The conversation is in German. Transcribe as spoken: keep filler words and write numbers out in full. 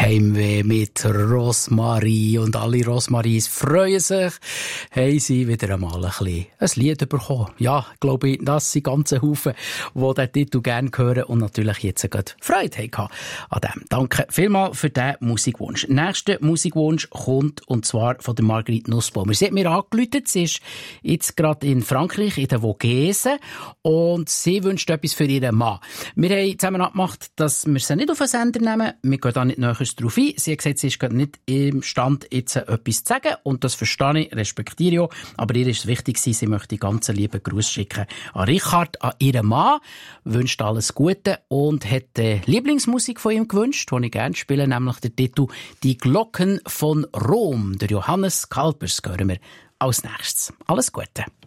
Heimweh mit Rosmarie. Und alle Rosmaries freuen sich, haben sie wieder einmal ein bisschen ein Lied bekommen. Ja, glaube ich, das sind ganze Haufen, die diesen Titel gerne hören und natürlich jetzt gerade Freude haben an dem. Danke vielmals für diesen Musikwunsch. Nächster Musikwunsch kommt, und zwar von der Marguerite Nussbaumer. Sie hat mir angerufen, sie ist jetzt gerade in Frankreich, in der Vogesen, und sie wünscht etwas für ihren Mann. Wir haben zusammen abgemacht, dass wir sie nicht auf den Sender nehmen. Wir gehen da nicht näher darauf ein. Sie hat gesagt, sie ist gerade nicht imstande, jetzt etwas zu sagen, und das verstehe ich, respektiere ich auch. Aber ihr ist es wichtig, sie möchte ganz lieben Gruß schicken an Richard, an ihren Mann, wünscht alles Gute und hat die Lieblingsmusik von ihm gewünscht, die ich gerne spiele, nämlich der Titel «Die Glocken von Rom». Der Johannes Kalpers hören wir als nächstes. Alles Gute.